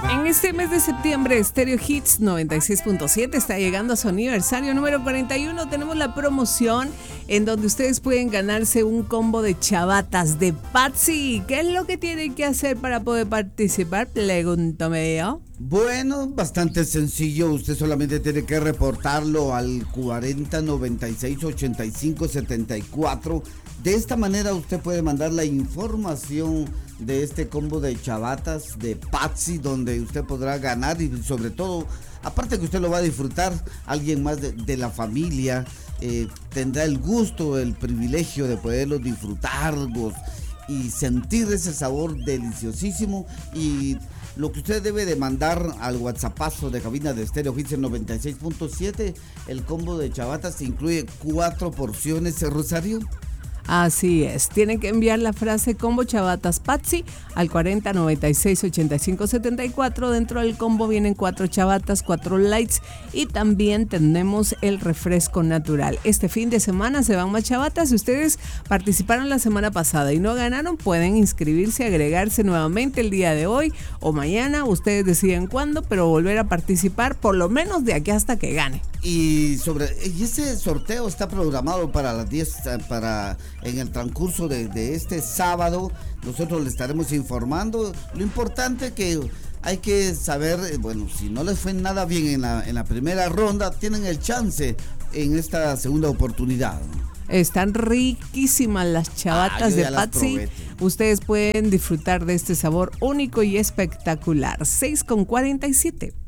En este mes de septiembre, Stereo Hits 96.7 está llegando a su aniversario número 41. Tenemos la promoción en donde ustedes pueden ganarse un combo de chavatas de Patsy. ¿Qué es lo que tienen que hacer para poder participar? Pregúntame yo. Bueno, bastante sencillo. Usted solamente tiene que reportarlo al 40 96 85 74. De esta manera usted puede mandar la información de este combo de chavatas de Patsy, donde usted podrá ganar y sobre todo, aparte que usted lo va a disfrutar, alguien más de la familia tendrá el gusto, el privilegio de poderlo disfrutar y sentir ese sabor deliciosísimo. Y lo que usted debe de mandar al WhatsAppazo de cabina de Stereo Hits 96.7, el combo de chavatas incluye 4 porciones, Rosario. Así es, tienen que enviar la frase combo chavatas Patsy al 40 96 85 74. Dentro del combo vienen 4 chavatas, 4 lights y también tenemos el refresco natural. Este fin de semana se van más chavatas. Si ustedes participaron la semana pasada y no ganaron, pueden inscribirse, agregarse nuevamente el día de hoy o mañana. Ustedes deciden cuándo, pero volver a participar por lo menos de aquí hasta que gane. Y ese sorteo está programado para las 10, en el transcurso de este sábado. Nosotros le estaremos informando. Lo importante que hay que saber, bueno, si no les fue nada bien en la primera ronda, tienen el chance en esta segunda oportunidad. Están riquísimas las chavatas de Patsy. Ustedes pueden disfrutar de este sabor único y espectacular. 6:47.